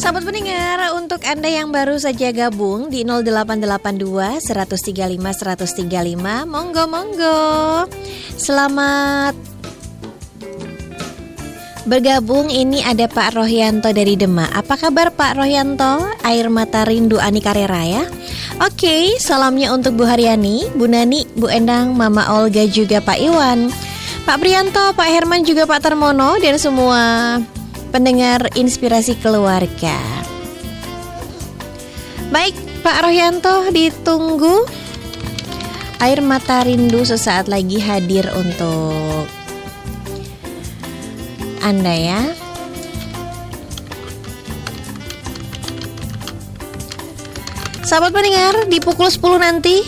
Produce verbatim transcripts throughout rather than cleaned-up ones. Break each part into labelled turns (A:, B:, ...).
A: Sahabat pendengar, untuk Anda yang baru saja gabung di nol delapan delapan dua, satu tiga lima, satu tiga lima, monggo-monggo. Selamat bergabung. Ini ada Pak Rohyanto dari Demak. Apa kabar Pak Rohyanto? Air mata rindu Ani Karera ya. Oke, salamnya untuk Bu Haryani, Bu Nani, Bu Endang, Mama Olga, juga Pak Iwan, Pak Prianto, Pak Herman, juga Pak Tarmono, dan semua pendengar Inspirasi Keluarga. Baik, Pak Rohyanto ditunggu. Air mata rindu sesaat lagi hadir untuk Anda ya. Sahabat pendengar, di pukul sepuluh nanti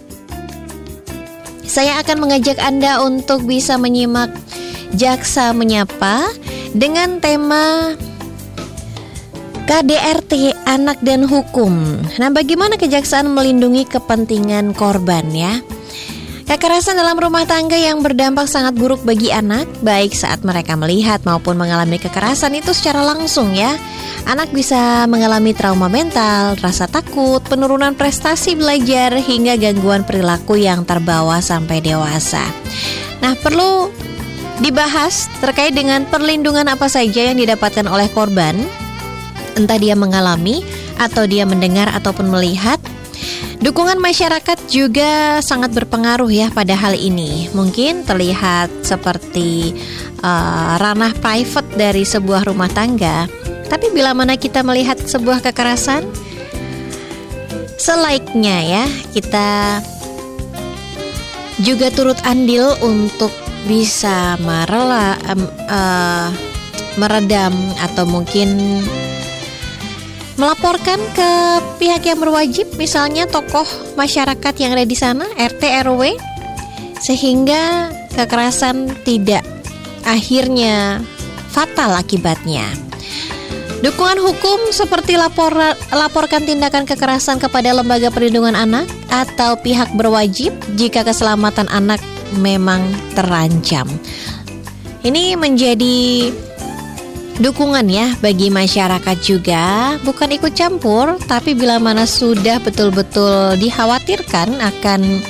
A: saya akan mengajak Anda untuk bisa menyimak Jaksa Menyapa dengan tema K D R T Anak dan Hukum. Nah, bagaimana kejaksaan melindungi kepentingan korban ya? Kekerasan dalam rumah tangga yang berdampak sangat buruk bagi anak, baik saat mereka melihat maupun mengalami kekerasan itu secara langsung ya. Anak bisa mengalami trauma mental, rasa takut, penurunan prestasi belajar, hingga gangguan perilaku yang terbawa sampai dewasa. Nah, perlu dibahas terkait dengan perlindungan apa saja yang didapatkan oleh korban, entah dia mengalami atau dia mendengar ataupun melihat. Dukungan masyarakat juga sangat berpengaruh ya pada hal ini. Mungkin terlihat seperti uh, ranah private dari sebuah rumah tangga, tapi bila mana kita melihat sebuah kekerasan, selaiknya ya kita juga turut andil untuk bisa merela, um, uh, meredam atau mungkin melaporkan ke pihak yang berwajib, misalnya tokoh masyarakat yang ada di sana, R T R W, sehingga kekerasan tidak akhirnya fatal akibatnya. Dukungan hukum seperti lapor, laporkan tindakan kekerasan kepada lembaga perlindungan anak atau pihak berwajib jika keselamatan anak memang terancam. Ini menjadi dukungan ya bagi masyarakat juga, bukan ikut campur, tapi bila mana sudah betul-betul dikhawatirkan akan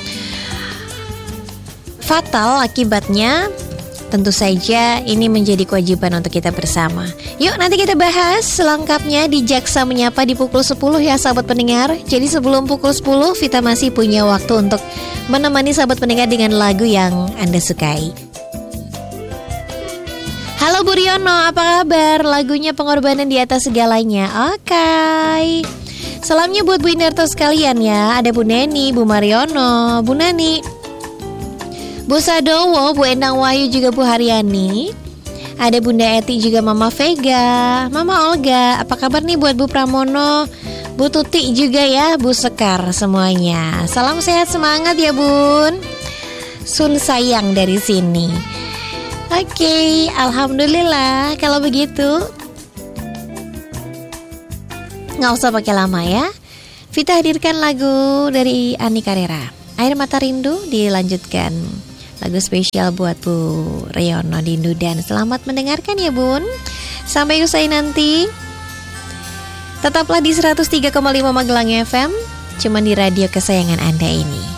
A: fatal akibatnya, tentu saja ini menjadi kewajiban untuk kita bersama. Yuk nanti kita bahas selengkapnya di Jaksa Menyapa di pukul sepuluh ya sahabat pendengar. Jadi sebelum pukul sepuluh, Vita masih punya waktu untuk menemani sahabat pendengar dengan lagu yang Anda sukai. Halo Bu Riono, apa kabar? Lagunya Pengorbanan di Atas Segalanya. Oke okay. Salamnya buat Bu Indarto sekalian ya. Ada Bu Neni, Bu Mariono, Bu Nani, Bu Sadowo, Bu Endang Wahyu, juga Bu Haryani. Ada Bunda Eti, juga Mama Vega, Mama Olga. Apa kabar nih buat Bu Pramono, Bu Tuti juga ya, Bu Sekar semuanya. Salam sehat semangat ya Bun. Sun sayang dari sini. Oke, okay, alhamdulillah kalau begitu. Nggak usah pakai lama ya. Vita hadirkan lagu dari Ani Karera, Air Mata Rindu, dilanjutkan lagu spesial buat Bu Riono Dindu, dan selamat mendengarkan ya Bun. Sampai usai nanti. Tetaplah di seratus tiga koma lima Magelang F M, cuman di radio kesayangan Anda ini.